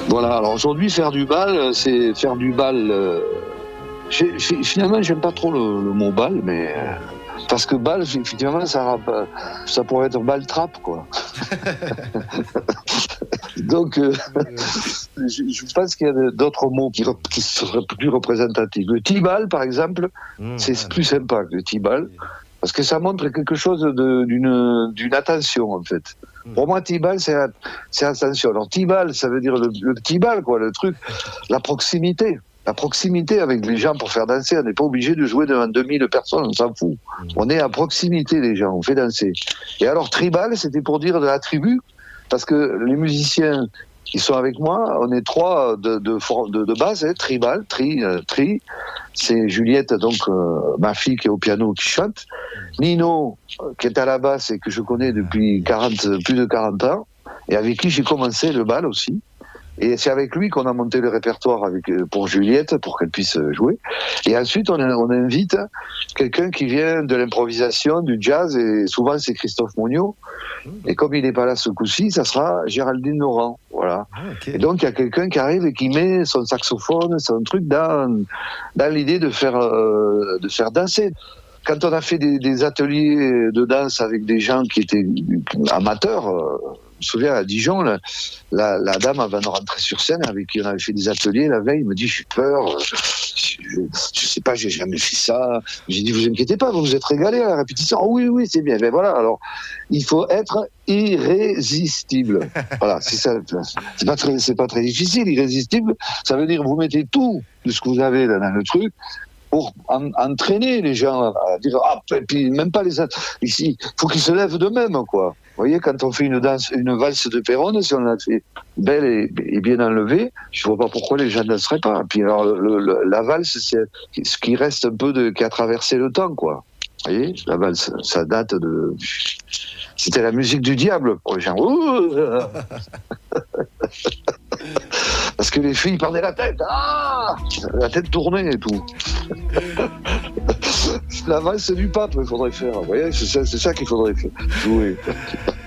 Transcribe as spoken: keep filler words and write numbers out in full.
Voilà, alors aujourd'hui, faire du bal, c'est faire du bal... Euh, j'ai, j'ai, finalement, j'aime pas trop le, le mot bal, mais... Euh, parce que bal, effectivement, ça, ça pourrait être bal trap, quoi. Donc, euh, je, je pense qu'il y a d'autres mots qui, qui seraient plus représentatifs. Le tibal, par exemple, mmh, c'est ouais, plus sympa que le tibal, parce que ça montre quelque chose de, d'une, d'une attention, en fait. Mmh. Pour moi, tibal, c'est, c'est attention. Alors, tibal, ça veut dire le, le petit bal, quoi, le truc, la proximité. La proximité avec les gens pour faire danser, on n'est pas obligé de jouer devant deux mille personnes, on s'en fout. On est à proximité des gens, on fait danser. Et alors, tribal, c'était pour dire de la tribu, parce que les musiciens qui sont avec moi, on est trois de, de, de, de base, hein, tribal, tri, euh, tri. C'est Juliette, donc euh, ma fille qui est au piano, qui chante. Nino, qui est à la basse et que je connais depuis quarante, plus de quarante ans, et avec qui j'ai commencé le bal aussi. Et c'est avec lui qu'on a monté le répertoire avec, pour Juliette, pour qu'elle puisse jouer. Et ensuite, on, on invite quelqu'un qui vient de l'improvisation, du jazz, et souvent c'est Christophe Monio. Et comme il n'est pas là ce coup-ci, ça sera Géraldine Laurent. Voilà. Ah, okay. Et donc, il y a quelqu'un qui arrive et qui met son saxophone, son truc dans, dans l'idée de faire, euh, de faire danser. Quand on a fait des, des ateliers de danse avec des gens qui étaient amateurs, euh, je me souviens à Dijon, la, la, la dame avant de rentrer sur scène avec qui on avait fait des ateliers la veille, me dit j'ai peur, je, je, je sais pas, j'ai jamais fait ça. J'ai dit vous inquiétez pas, vous vous êtes régalé à la répétition. Oh oui oui c'est bien. Ben voilà, alors il faut être irrésistible. Voilà, c'est ça. C'est pas très, c'est pas très difficile. Irrésistible, ça veut dire vous mettez tout de ce que vous avez dans le truc pour en, entraîner les gens à dire ah et puis même pas les ici, faut qu'ils se lèvent d'eux-mêmes quoi. Vous voyez, quand on fait une danse, une valse de Péronne, si on la fait belle et, et bien enlevée, je vois pas pourquoi les gens ne danseraient pas. Et puis alors, le, le, la valse, c'est ce qui reste un peu de, qui a traversé le temps, quoi. Vous voyez, la valse, ça date de, c'était la musique du diable pour les gens. Parce que les filles perdaient la tête, ah, la tête tournée et tout. La valse du pape, il faudrait faire. Vous voyez, c'est ça, c'est ça qu'il faudrait faire. Jouer.